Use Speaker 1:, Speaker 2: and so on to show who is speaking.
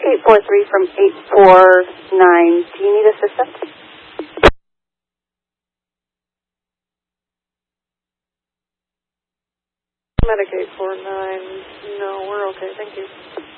Speaker 1: 843 from 849. Do you need assistance?
Speaker 2: Medicaid 49. No, we're okay. Thank you.